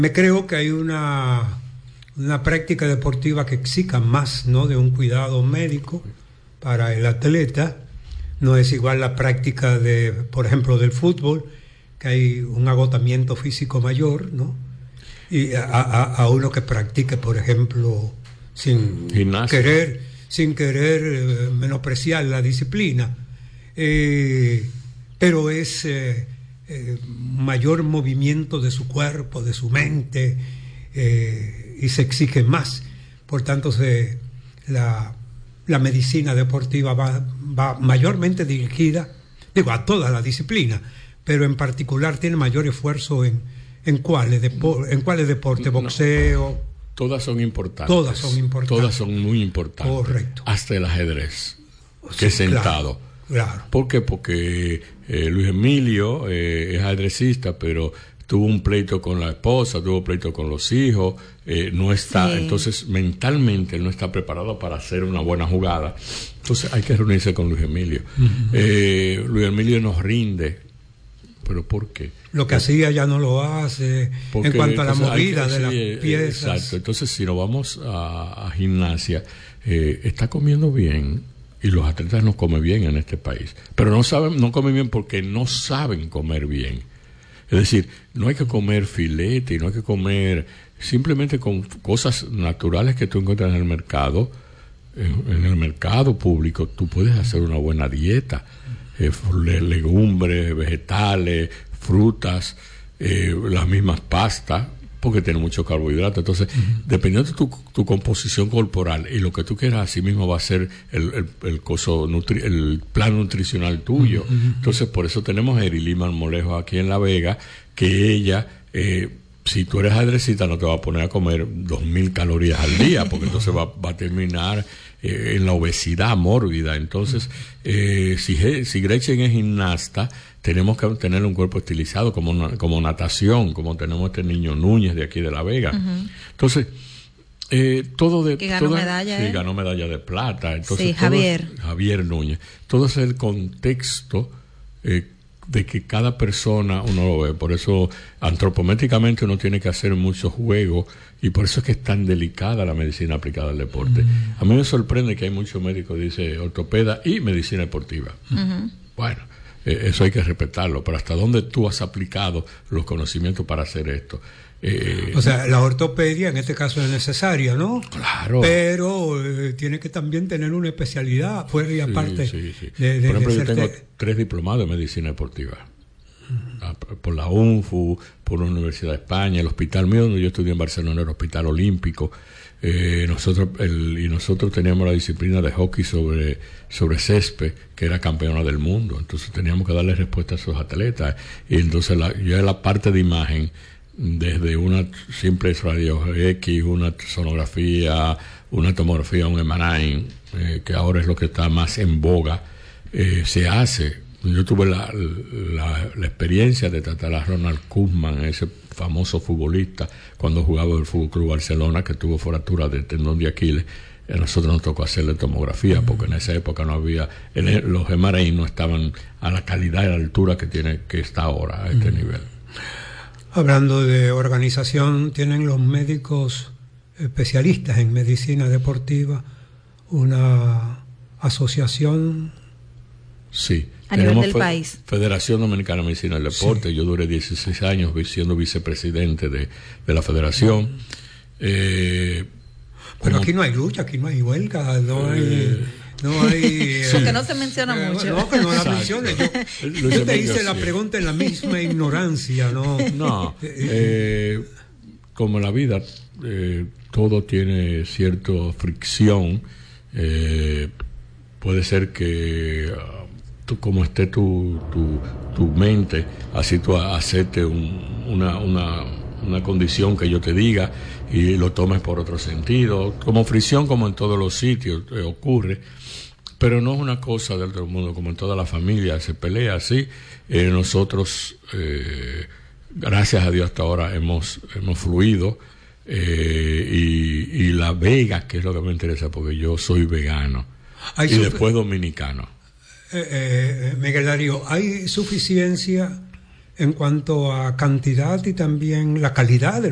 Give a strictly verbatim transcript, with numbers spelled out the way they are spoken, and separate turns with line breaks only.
Me creo que hay una, una práctica deportiva que exija más, ¿no?, de un cuidado médico para el atleta. No es igual la práctica de, por ejemplo, del fútbol, que hay un agotamiento físico mayor, ¿no? Y a, a, a uno que practique, por ejemplo, sin
Gimnasia.
querer, sin querer eh, menospreciar la disciplina, eh, pero es eh, eh, mayor movimiento de su cuerpo, de su mente, eh, y se exige más. Por tanto, se, la, la medicina deportiva va, va mayormente dirigida, digo, a toda la disciplina, pero en particular tiene mayor esfuerzo en, en cuáles depo- en cuáles deportes, boxeo.
No, todas son importantes.
Todas son importantes.
Todas son muy importantes.
Correcto.
Hasta el ajedrez, que es
Sí,
sentado.
Claro. claro.
¿Por qué? Porque eh, Luis Emilio eh, es ajedrecista, pero tuvo un pleito con la esposa, tuvo pleito con los hijos, eh, no está, sí. Entonces mentalmente no está preparado para hacer una buena jugada. Entonces hay que reunirse con Luis Emilio. Uh-huh. eh, Luis Emilio nos rinde. ¿Pero por qué?
Lo que hacía ya no lo hace. Porque, en cuanto a la movida
que,
de las
sí,
piezas.
Exacto. Entonces, si nos vamos a, a gimnasia, eh, está comiendo bien, y los atletas no comen bien en este país. Pero no saben, no comen bien porque no saben comer bien. Es decir, no hay que comer filete, no hay que comer simplemente con cosas naturales que tú encuentras en el mercado. En, en el mercado público tú puedes hacer una buena dieta. Eh, legumbres, vegetales, frutas, eh, las mismas pastas, porque tiene mucho carbohidrato. Entonces, uh-huh. dependiendo de tu, tu composición corporal y lo que tú quieras, así mismo va a ser el, el, el, coso nutri- el plan nutricional tuyo. Uh-huh. Entonces, por eso tenemos a Erili Marmolejo aquí en La Vega, que ella, eh, si tú eres ajedrecista, no te va a poner a comer dos mil calorías al día, porque entonces va, va a terminar eh, en la obesidad mórbida. Entonces, eh, si, si Gretchen es gimnasta, tenemos que tener un cuerpo estilizado, como, como natación, como tenemos este niño Núñez de aquí de La Vega. Uh-huh. Entonces, eh, todo de...
Que ganó
toda,
medalla,
sí,
¿eh?
ganó medalla de plata. Entonces,
sí,
todo,
Javier.
Javier Núñez. Todo es el contexto eh, de que cada persona uno lo ve. Por eso, antropométricamente, uno tiene que hacer muchos juegos, y por eso es que es tan delicada la medicina aplicada al deporte. Uh-huh. A mí me sorprende que hay muchos médicos que dicen ortopeda y medicina deportiva. Uh-huh. Bueno, eh, eso hay que respetarlo, pero ¿hasta dónde tú has aplicado los conocimientos para hacer esto?
Eh, o sea, la ortopedia en este caso es necesaria, ¿no?
Claro.
Pero eh, tiene que también tener una especialidad fuera y
sí,
aparte.
Sí, sí.
De, de,
por ejemplo, yo tengo
te...
tres diplomados en medicina deportiva. Uh-huh. Por la U N F U, por la Universidad de España, el hospital mío donde yo estudié en Barcelona, el Hospital Olímpico. Eh, nosotros el, y nosotros teníamos la disciplina de hockey sobre, sobre césped, que era campeona del mundo. Entonces teníamos que darle respuesta a esos atletas. Y entonces la, yo en la parte de imagen, desde una simple radio X, una sonografía, una tomografía, un M R I, eh, que ahora es lo que está más en boga, eh, se hace. Yo tuve la, la, la experiencia de tratar a Ronald Koeman, ese famoso futbolista, cuando jugaba el Fútbol Club Barcelona, que tuvo fractura de tendón de Aquiles. A nosotros nos tocó hacerle tomografía, uh-huh. porque en esa época no había, en el, los M R I no estaban a la calidad y a la altura que tiene que está ahora a este uh-huh. nivel.
Hablando de organización, ¿tienen los médicos especialistas en medicina deportiva una asociación?
Sí.
A nivel del
fe-
país.
Federación Dominicana de Medicina del Deporte. Sí. Yo duré dieciséis años siendo vicepresidente de, de la federación. Uh-huh. Eh,
Pero aquí no hay lucha, aquí no hay huelga, no hay... Eh, No hay...
Porque eh, no se menciona eh, mucho.
No, que no la mencione. Yo, yo te hice la pregunta en la misma ignorancia, ¿no?
No, eh, como en la vida, eh, todo tiene cierta fricción. Eh, puede ser que, uh, tú, como esté tu, tu, tu mente, así tú aceptes un, una... una una condición que yo te diga y lo tomes por otro sentido, como fricción, como en todos los sitios eh, ocurre, pero no es una cosa del otro mundo, como en toda la familia se pelea así. Eh, nosotros eh, gracias a Dios hasta ahora hemos hemos fluido, eh, y, y La Vega, que es lo que me interesa, porque yo soy vegano y sufi- después dominicano.
eh, eh, Miguel Darío, ¿hay suficiencia en cuanto a cantidad y también la calidad de